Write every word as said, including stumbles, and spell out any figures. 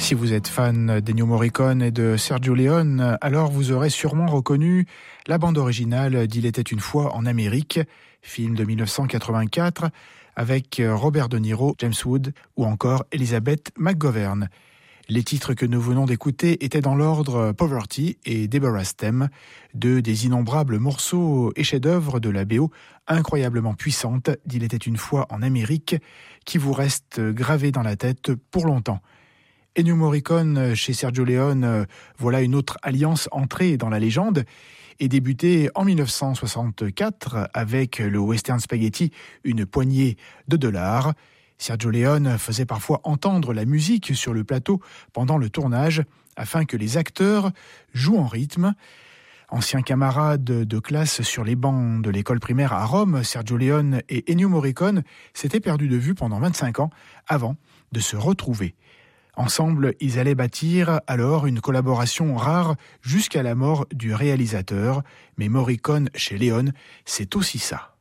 Si vous êtes fan d'Ennio Morricone et de Sergio Leone, alors vous aurez sûrement reconnu la bande originale d'Il était une fois en Amérique, film de dix-neuf cent quatre-vingt-quatre, avec Robert De Niro, James Wood ou encore Elizabeth McGovern. Les titres que nous venons d'écouter étaient dans l'ordre Poverty et Deborah's Theme, deux des innombrables morceaux et chefs-d'œuvre de la B O incroyablement puissante d'Il était une fois en Amérique, qui vous restent gravés dans la tête pour longtemps. Ennio Morricone chez Sergio Leone, voilà une autre alliance entrée dans la légende et débutée en dix-neuf cent soixante-quatre avec le western spaghetti Une poignée de dollars. Sergio Leone faisait parfois entendre la musique sur le plateau pendant le tournage afin que les acteurs jouent en rythme. Ancien camarade de classe sur les bancs de l'école primaire à Rome, Sergio Leone et Ennio Morricone s'étaient perdus de vue pendant vingt-cinq ans avant de se retrouver. Ensemble, ils allaient bâtir alors une collaboration rare jusqu'à la mort du réalisateur. Mais Morricone chez Leone, c'est aussi ça.